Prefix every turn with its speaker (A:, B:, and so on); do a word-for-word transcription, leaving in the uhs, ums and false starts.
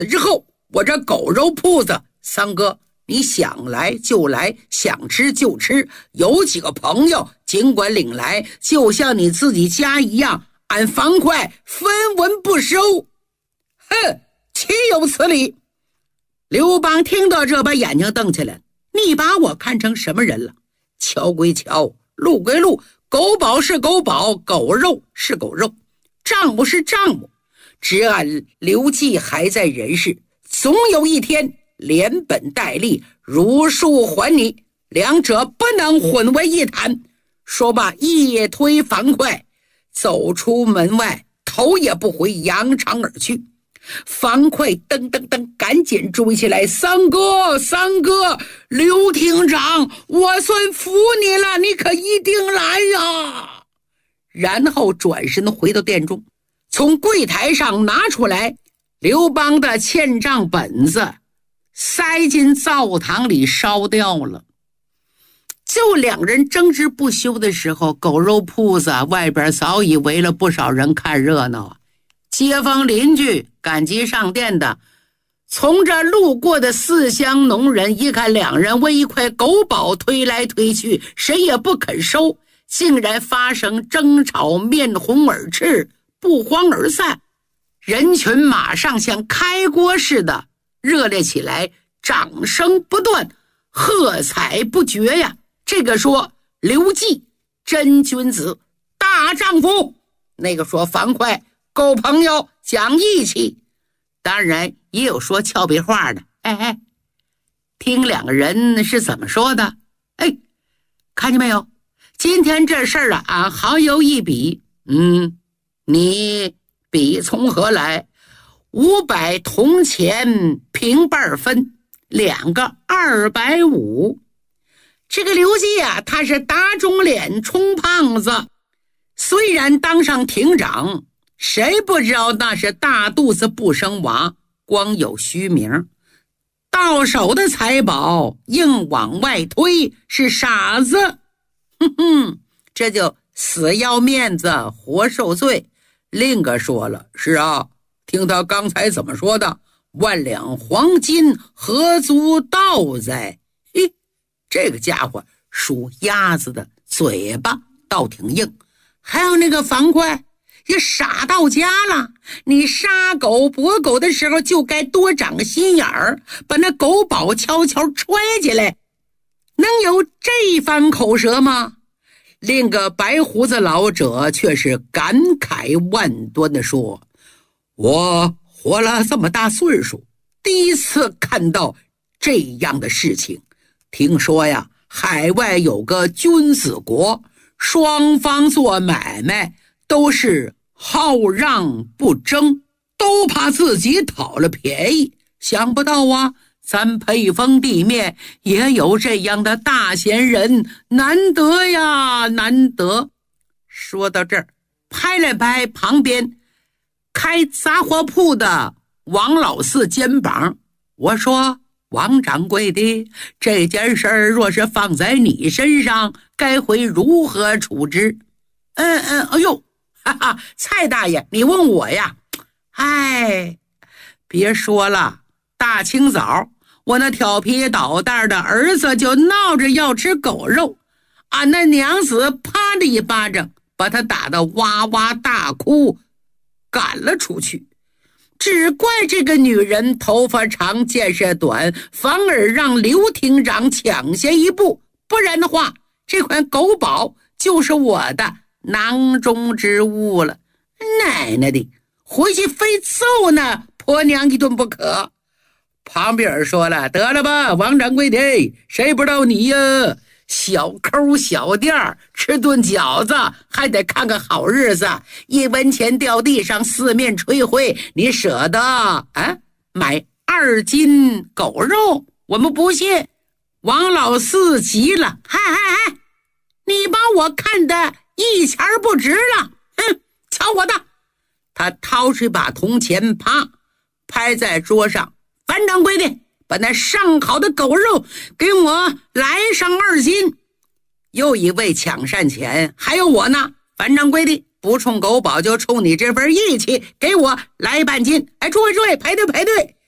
A: 日后我这狗肉铺子，三哥你想来就来，想吃就吃，有几个朋友尽管领来，就像你自己家一样，俺樊哙分文不收。哼，岂有此理！刘邦听到这，把眼睛瞪起来，你把我看成什么人了？桥归桥，路归路，狗宝是狗宝，狗肉是狗肉，账目是账目，只俺刘季还在人世，总有一天连本带利如数还你，两者不能混为一谈。说罢一推樊哙，走出门外，头也不回，扬长而去。樊哙噔噔噔赶紧追起来，三哥三哥，刘厅长，我算服你了，你可一定来呀！然后转身回到殿中，从柜台上拿出来刘邦的欠账本子，塞进灶堂里烧掉了。就两人争执不休的时候，狗肉铺子外边早已围了不少人看热闹，街坊邻居赶集上殿的，从这路过的四乡农人一看两人为一块狗宝推来推去，谁也不肯收，竟然发生争吵，面红耳赤，不欢而散。人群马上像开锅似的热烈起来，掌声不断，喝彩不绝呀！这个说刘季真君子，大丈夫；那个说樊哙狗朋友，讲义气。当然也有说俏皮话的，哎哎，听两个人是怎么说的。哎，看见没有，今天这事儿啊，俺好有一笔。嗯，你笔从何来？五百铜钱平半分，两个二百五。这个刘季啊，他是打肿脸充胖子，虽然当上亭长，谁不知道那是大肚子不生娃，光有虚名。到手的财宝硬往外推，是傻子。哼哼，这就死要面子活受罪。另个说了，是啊，听他刚才怎么说的，万两黄金何足道哉。嘿，这个家伙属鸭子的嘴巴倒挺硬。还有那个樊哙也傻到家了，你杀狗搏狗的时候就该多长个心眼儿，把那狗宝悄悄揣起来，能有这番口舌吗？另个白胡子老者却是感慨万端地说，我活了这么大岁数，第一次看到这样的事情。听说呀，海外有个君子国，双方做买卖都是好让不争，都怕自己讨了便宜。想不到啊，咱沛丰地面也有这样的大贤人，难得呀，难得。说到这儿，拍了拍旁边开杂货铺的王老四肩膀，我说，王掌柜的，这件事儿若是放在你身上，该会如何处置？嗯嗯，哎呦，哈哈，蔡大爷，你问我呀？哎，别说了，大清早我那调皮捣蛋的儿子就闹着要吃狗肉，俺那娘子啪的一巴掌把他打得哇哇大哭，赶了出去。只怪这个女人头发长见识短，反而让刘厅长抢先一步，不然的话，这款狗宝就是我的囊中之物了。奶奶的，回去非揍那婆娘一顿不可。旁边人说了，得了吧，王掌柜的，谁不知道你呀？小抠小店吃顿饺子还得看个好日子，一文钱掉地上四面吹灰，你舍得啊买二斤狗肉？我们不信。王老四急了，嗨嗨嗨，你把我看得一钱不值了，哼，瞧我的！他掏出一把铜钱，啪拍在桌上，樊掌柜的，把那上好的狗肉给我来上二斤。又一位抢善钱，还有我呢，樊掌柜的，不冲狗宝就冲你这份义气，给我来半斤。哎，诸位诸位，排队排队，